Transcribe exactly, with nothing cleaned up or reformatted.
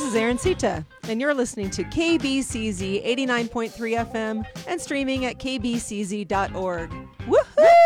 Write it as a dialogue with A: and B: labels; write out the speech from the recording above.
A: is Erin Sita, and you're listening to K B C Z eighty-nine point three F M and streaming at k b c z dot org. Woohoo!